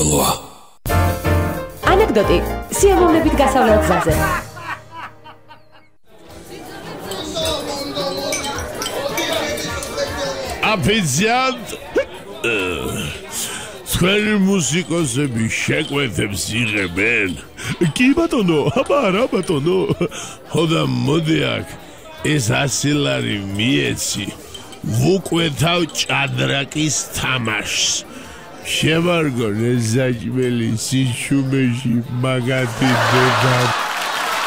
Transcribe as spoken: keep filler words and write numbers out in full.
საქართველოა. ანეკდოტი სიამოვნებით გასავლელ გზაზე. აფიციანტ თქვენი მუსიკოსები შეკვეთებს იღებენ? კი ბატონო, აბა რა ბატონო. ხოდა მოდი აქ ეს ასი ლარი მიეცი, ვუკვეთავ ჭადრაკის თამაშს. შემარგონ ეს საჭმელი სიჩუმეში მაგათი დედამ.